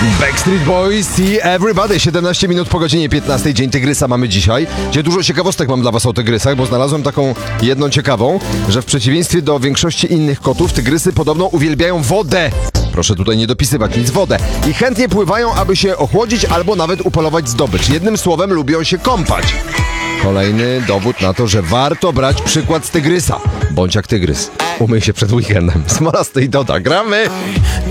Backstreet Boys, See Everybody, 17 minut po godzinie 15, Dzień Tygrysa mamy dzisiaj, gdzie dużo ciekawostek mam dla was o tygrysach, bo znalazłem taką jedną ciekawą, że w przeciwieństwie do większości innych kotów, tygrysy podobno uwielbiają wodę. Proszę tutaj nie dopisywać nic, wodę. I chętnie pływają, aby się ochłodzić albo nawet upolować zdobycz. Jednym słowem lubią się kąpać. Kolejny dowód na to, że warto brać przykład z tygrysa. Bądź jak tygrys. Umyj się przed weekendem. Smolasty i Doda. Gramy!